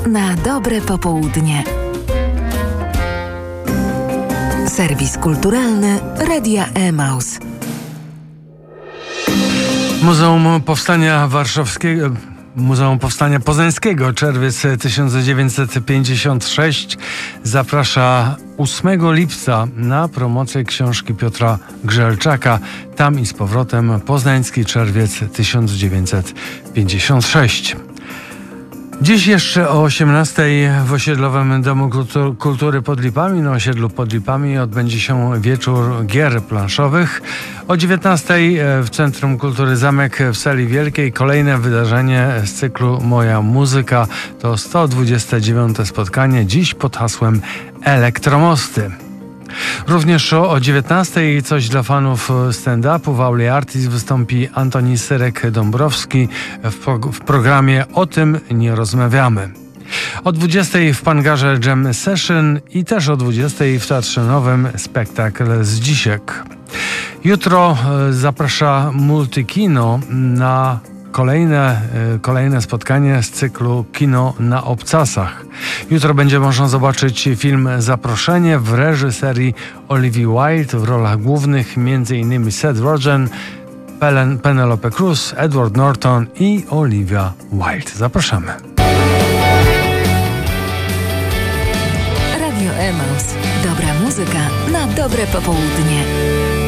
na dobre popołudnie. Serwis kulturalny Radia Emaus. Muzeum Powstania Warszawskiego, Muzeum Powstania Poznańskiego, czerwiec 1956 zaprasza 8 lipca na promocję książki Piotra Grzelczaka. Tam i z powrotem Poznański czerwiec 1956. Dziś jeszcze o 18:00 w osiedlowym Domu Kultury pod Lipami, na osiedlu pod Lipami, odbędzie się wieczór gier planszowych. O 19:00 w Centrum Kultury Zamek w Sali Wielkiej kolejne wydarzenie z cyklu Moja Muzyka. To 129. spotkanie, dziś pod hasłem Elektromosty. Również o 19:00 coś dla fanów stand-upu. W Auli Artis wystąpi Antoni Syrek-Dąbrowski w programie O tym nie rozmawiamy. O 20:00 w Pangarze Jam Session i też o 20:00 w Teatrze Nowym spektakl z Dzisiek. Jutro zaprasza Multikino na kolejne spotkanie z cyklu Kino na Obcasach. Jutro będzie można zobaczyć film Zaproszenie w reżyserii Olivia Wilde, w rolach głównych m.in. Seth Rogen, Penelope Cruz, Edward Norton i Olivia Wilde. Zapraszamy. Radio Emaus. Dobra muzyka na dobre popołudnie.